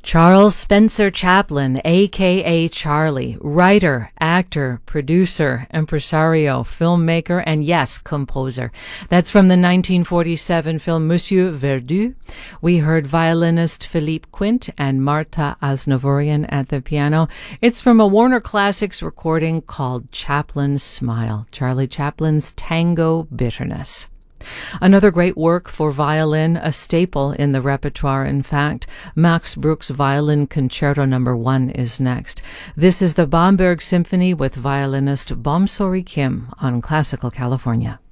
Charles Spencer Chaplin, a.k.a. Charlie, writer, actor, producer, impresario, filmmaker, and yes, composer. That's from the 1947 film Monsieur Verdoux. We heard violinist Philippe Quint and Marta Aznavourian at the piano. It's from a Warner Classics recording called Chaplin's Smile, Charlie Chaplin's Tango Bitterness. Another great work for violin, a staple in the repertoire, in fact. Max Bruch's Violin Concerto No. 1 is next. This is the Bamberg Symphony with violinist Bomsori Kim on Classical California.